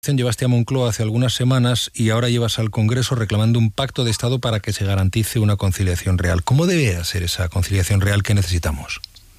Llevaste a Moncloa hace algunas semanas y ahora llevas al Congreso reclamando un pacto de Estado para que se garantice una conciliación real. ¿Cómo debe ser esa conciliación real que necesitamos?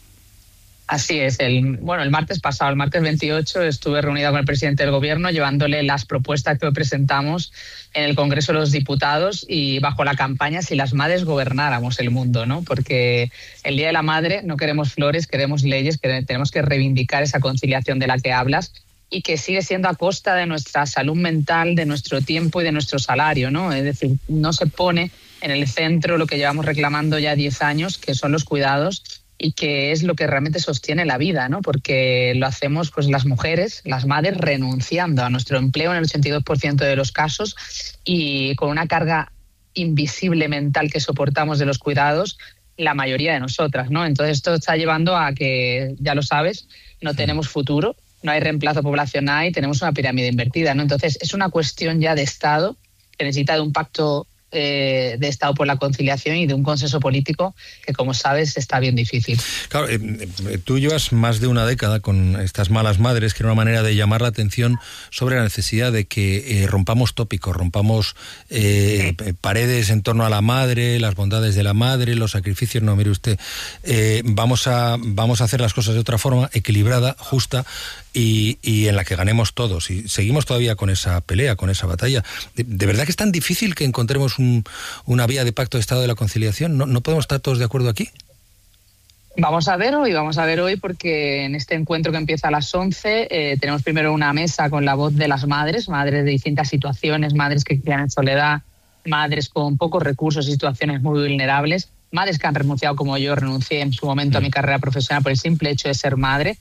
Así es. El martes pasado, el martes 28, estuve reunida con el presidente del Gobierno llevándole las propuestas que hoy presentamos en el Congreso de los Diputados y bajo la campaña Si las madres gobernáramos el mundo, ¿no? Porque el Día de la Madre no queremos flores, queremos leyes, tenemos que reivindicar esa conciliación de la que hablas y que sigue siendo a costa de nuestra salud mental, de nuestro tiempo y de nuestro salario, ¿no? Es decir, no se pone en el centro lo que llevamos reclamando ya 10 años, que son los cuidados y que es lo que realmente sostiene la vida, ¿no? Porque lo hacemos pues las mujeres, las madres, renunciando a nuestro empleo en el 82% de los casos y con una carga invisible mental que soportamos de los cuidados la mayoría de nosotras, ¿no? Entonces esto está llevando a que, ya lo sabes, no tenemos futuro, no hay reemplazo poblacional y tenemos una pirámide invertida, ¿no? Entonces es una cuestión ya de Estado que necesita de un pacto de Estado por la conciliación y de un consenso político que, como sabes, está bien difícil. Claro, tú llevas más de una década con estas malas madres, que era una manera de llamar la atención sobre la necesidad de que rompamos tópicos, rompamos paredes en torno a la madre, las bondades de la madre, los sacrificios. No, mire usted, vamos a hacer las cosas de otra forma, equilibrada, justa, y en la que ganemos todos. Y seguimos todavía con esa pelea, con esa batalla. ¿De verdad que es tan difícil que encontremos una vía de pacto de Estado de la conciliación? ¿No podemos estar todos de acuerdo aquí? Vamos a ver hoy porque en este encuentro que empieza a las 11 tenemos primero una mesa con la voz de las madres de distintas situaciones, madres que crían en soledad, madres con pocos recursos y situaciones muy vulnerables, madres que han renunciado como yo renuncié en su momento a mi carrera profesional por el simple hecho de ser madre.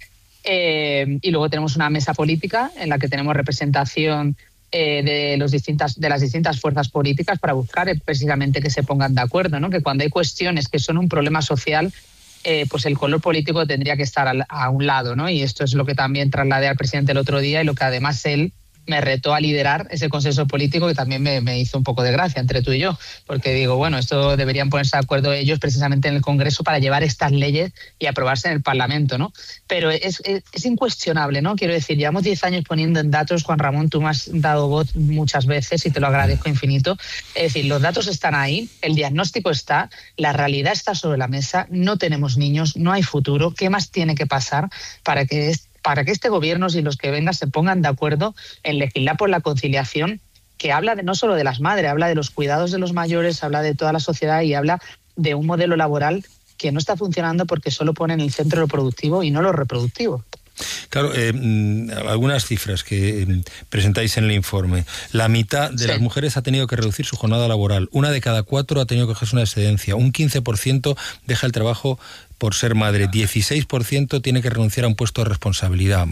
Y luego tenemos una mesa política en la que tenemos representación de las distintas fuerzas políticas para buscar precisamente que se pongan de acuerdo, ¿no? Que cuando hay cuestiones que son un problema social, pues el color político tendría que estar a un lado, ¿no? Y esto es lo que también trasladé al presidente el otro día y lo que además él me retó a liderar ese consenso político que también me hizo un poco de gracia entre tú y yo, porque digo, bueno, esto deberían ponerse de acuerdo ellos precisamente en el Congreso para llevar estas leyes y aprobarse en el Parlamento, ¿no? Pero es incuestionable, ¿no? Quiero decir, llevamos 10 años poniendo en datos, Juan Ramón, tú me has dado voz muchas veces y te lo agradezco infinito. Es decir, los datos están ahí, el diagnóstico está, la realidad está sobre la mesa, no tenemos niños, no hay futuro. ¿Qué más tiene que pasar para que este gobierno y los que vengan se pongan de acuerdo en legislar por la conciliación, que habla no solo de las madres, habla de los cuidados de los mayores, habla de toda la sociedad y habla de un modelo laboral que no está funcionando porque solo pone en el centro lo productivo y no lo reproductivo? Claro, algunas cifras que presentáis en el informe. La mitad de las mujeres ha tenido que reducir su jornada laboral. 1 de cada 4 ha tenido que cogerse una excedencia. Un 15% deja el trabajo por ser madre. 16% tiene que renunciar a un puesto de responsabilidad.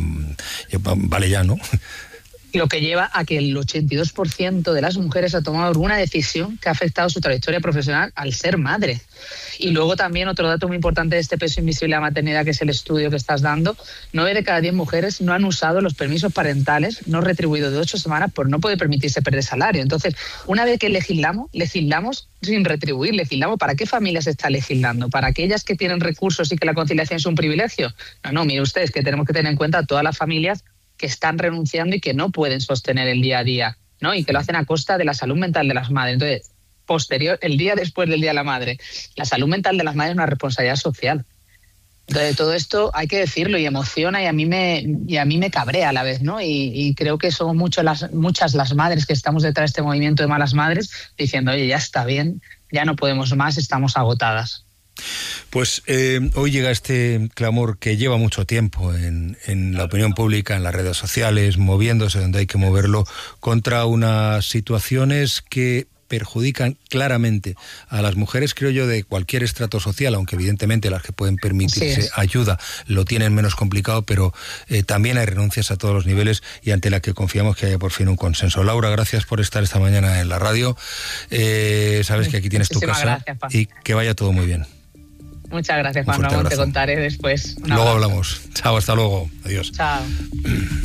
Vale ya, ¿no? Lo que lleva a que el 82% de las mujeres ha tomado alguna decisión que ha afectado su trayectoria profesional al ser madre. Y luego también otro dato muy importante de este peso invisible de la maternidad, que es el estudio que estás dando, 9 de cada 10 mujeres no han usado los permisos parentales no retribuidos de 8 semanas por no poder permitirse perder salario. Entonces, una vez que legislamos sin retribuir, legislamos. ¿Para qué familias se está legislando? ¿Para aquellas que tienen recursos y que la conciliación es un privilegio? No, mire ustedes, que tenemos que tener en cuenta a todas las familias que están renunciando y que no pueden sostener el día a día, ¿no? Y que lo hacen a costa de la salud mental de las madres. Entonces, el día después del Día de la Madre, la salud mental de las madres es una responsabilidad social. Entonces, todo esto hay que decirlo y emociona y a mí me cabrea a la vez, ¿no? Y creo que somos muchas las madres que estamos detrás de este movimiento de malas madres diciendo, oye, ya está bien, ya no podemos más, estamos agotadas. Pues hoy llega este clamor que lleva mucho tiempo en la opinión pública, en las redes sociales, moviéndose donde hay que moverlo, contra unas situaciones que perjudican claramente a las mujeres, creo yo, de cualquier estrato social, aunque evidentemente las que pueden permitirse ayuda lo tienen menos complicado, pero también hay renuncias a todos los niveles y ante la que confiamos que haya por fin un consenso. Laura, gracias por estar esta mañana en la radio. Sabes que aquí tienes tu casa y que vaya todo muy bien. Muchas gracias, Juan Ramón. Te contaré después. Luego hablamos. Chao, hasta luego. Adiós. Chao.